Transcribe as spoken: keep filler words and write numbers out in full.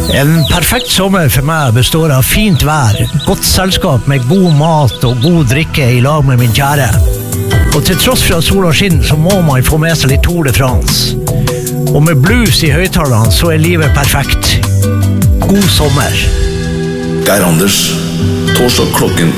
En perfekt sommer for meg består av fint vær, godt selskap med god mat og god drikke i lag med min kjære. Og til tross for at sola skinner, så må man få med seg litt Tour de France. Og med blues i høyttalerne så er livet perfekt. God sommer. Geir Anders, torsdag klokken